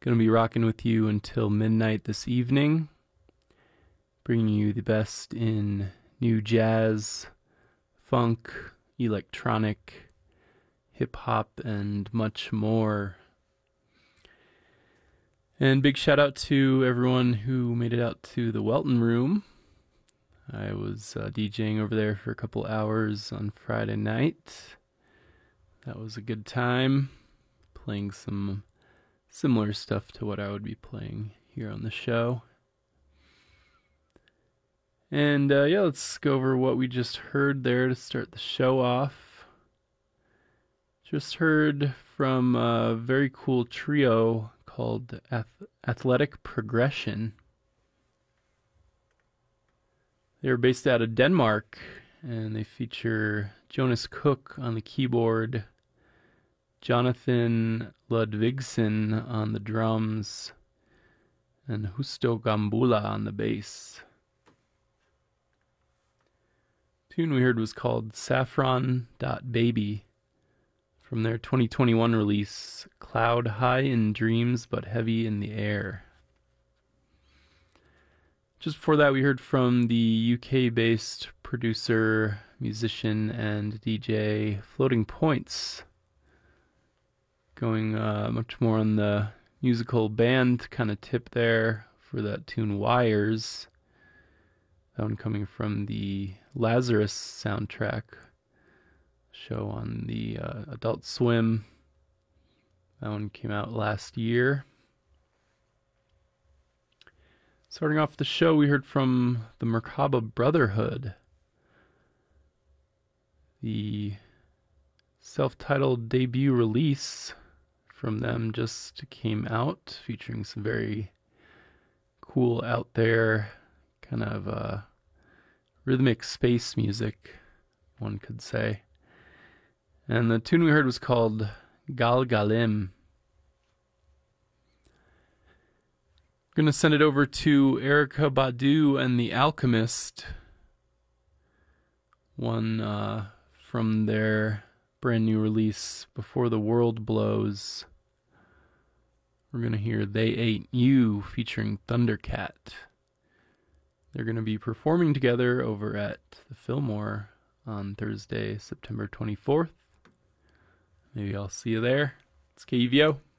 Going to be rocking with you until midnight this evening, bringing you the best in new jazz, funk, electronic, hip-hop, and much more. And big shout out to everyone who made it out to the Welton Room. I was DJing over there for a couple hours on Friday night. That was a good time, playing some similar stuff to what I would be playing here on the show. And let's go over what we just heard there to start the show off. Just heard from a very cool trio called Athletic Progression. They're based out of Denmark, and they feature Jonas Cook on the keyboard, Jonathan Ludvigsen on the drums, and Justo Gambula on the bass. The tune we heard was called Saffron.Baby from their 2021 release, Cloud High in Dreams But Heavy in the Air. Just before that, we heard from the UK-based producer, musician, and DJ Floating Points, going much more on the musical band kind of tip there for that tune Wires. That one coming from the Lazarus soundtrack show on the Adult Swim. That one came out last year. Starting off the show, we heard from the Merkaba Brotherhood. The self-titled debut release from them just came out, featuring some very cool out there kind of rhythmic space music, one could say. And the tune we heard was called Galgalim. Going to send it over to Erykah Badu and The Alchemist, one from their brand new release, Before the World Blows. We're going to hear They Ain't You featuring Thundercat. They're going to be performing together over at the Fillmore on Thursday, September 24th. Maybe I'll see you there. It's KUVO.